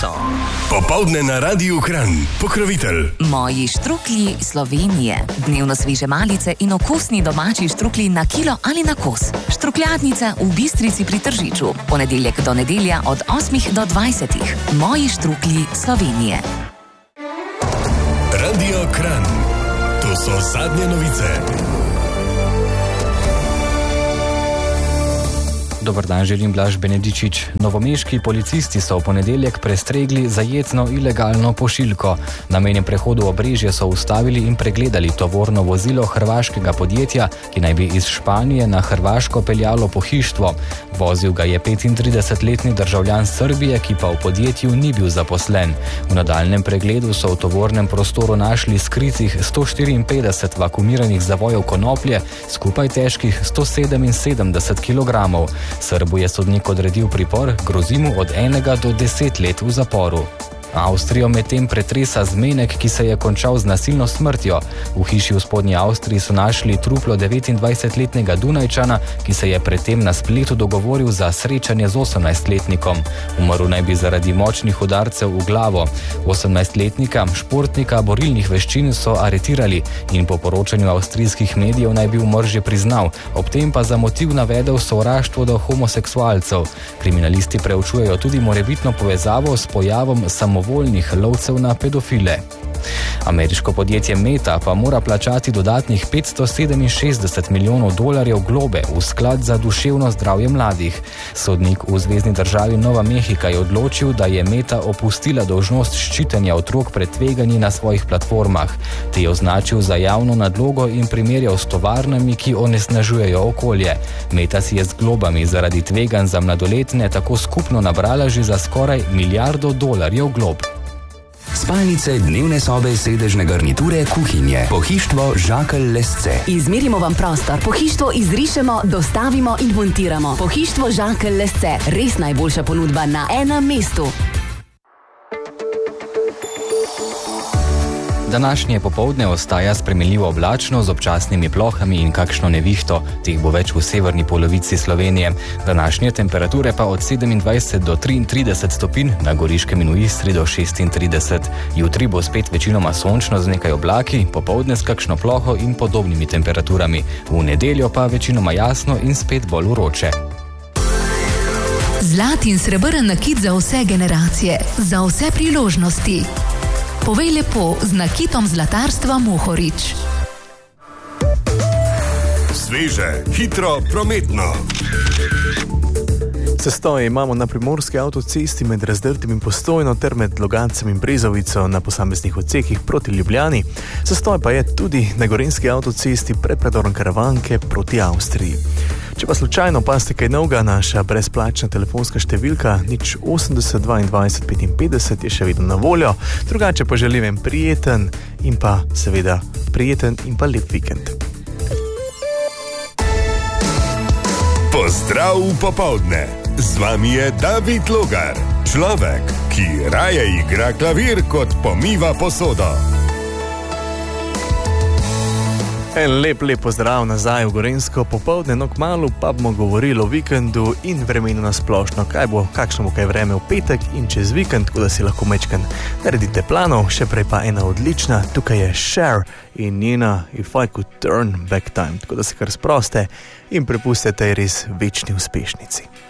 so Popoldne na Radiu Kranj, pokrovitelj Moji štruklji Slovenije. Dnevno sveže malice in okusni domači štruklji na kilo ali na kos. Štrukljadnica v Bistrici pri Tržiču. Ponedeljek do nedelja od 8 do 20. Moji štruklji Slovenije. Radio Kranj. To so zadnje novice. Dobar dan, želim Blaž Benedičič. Novomeški policisti so v ponedeljek prestregli zajetno ilegalno pošiljko. Na mejnem prehodu Obrežje so ustavili in pregledali tovorno vozilo hrvaškega podjetja, ki naj bi iz Španije na Hrvaško peljalo pohištvo. Vozil ga je 35-letni državljan Srbije, ki pa v podjetju ni bil zaposlen. V nadaljnem pregledu so v tovornem prostoru našli skritih 154 vakumiranih zavojev konoplje, skupaj težkih 177 kg. Srbu je sodnik odredil pripor, grozi mu od 1 do 10 let v zaporu. Avstrijo medtem pretresa zmenek, ki se je končal z nasilno smrtjo. V hiši v spodnji Avstriji so našli truplo 29-letnega Dunajčana, ki se je predtem na spletu dogovoril za srečanje z 18-letnikom. Umrl naj bi zaradi močnih udarcev v glavo. 18-letnika, športnika borilnih veščin, so aretirali in po poročanju avstrijskih medijev naj bi umor že priznal, ob tem pa za motiv navedel sovraštvo do homoseksualcev. Kriminalisti preučujejo tudi morebitno povezavo s pojavom samovoljnih lovcev na pedofile. Ameriško podjetje Meta pa mora plačati dodatnih $567 milijonov globe v sklad za duševno zdravje mladih. Sodnik v zvezni državi Nova Mehika je odločil, da je Meta opustila dolžnost ščitenja otrok pred tveganji na svojih platformah. Te je označil za javno nadlogo in primerjal s tovarnami, ki onesnažujejo okolje. Meta si je z globami zaradi tveganj za mladoletne tako skupno nabrala že za skoraj $1 milijardo glob. Spalnice, dnevne sobe, sedežne garniture, kuhinje. Pohištvo Žakelj Lesce. Izmerimo vam prostor, pohištvo izrišemo, dostavimo in montiramo. Pohištvo Žakelj Lesce. Res najboljša ponudba na enem mestu. Današnje popoldne ostaja spremenljivo oblačno z občasnimi plohami in kakšno nevihto. Teh bo več v severni polovici Slovenije. Današnje temperature pa od 27 do 33 stopinj, na Goriškem in v Istri do 36. Jutri bo spet večinoma sončno z nekaj oblaki, popoldne s kakšno ploho in podobnimi temperaturami. V nedeljo pa večinoma jasno in spet bolj vroče. Zlat in srebrn nakit za vse generacije, za vse priložnosti. Povej lepo z nakitom zlatarstva Mohorič. Sveže, hitro, prometno. Zastoje imamo na primorski avtocesti med Razdrtim in Postojno ter med Logancem in Brezovico na posameznih odsekih proti Ljubljani. Zastoj pa je tudi na gorenjski avtocesti pred predorom Karavanke proti Avstriji. Če pa slučajno opazite kaj novega, naša brezplačna telefonska številka 080 22 55 je še vedno na voljo. Drugače pa želim en prijeten in pa lep vikend. Pozdrav popoldne. Z vami je David Logar, človek, ki raje igra klavir kot pomiva posodo. En lep pozdrav nazaj v Gorenjsko popoldne, no kmalu pa bomo govorili o vikendu in vremenu na splošno, kakšno bo kaj vreme v petek in čez vikend, tako da si lahko mečken naredite planov, še prej pa ena odlična, tukaj je Cher in njena If I Could Turn Back Time, tako da se kar sproste in prepustite res večni uspešnici.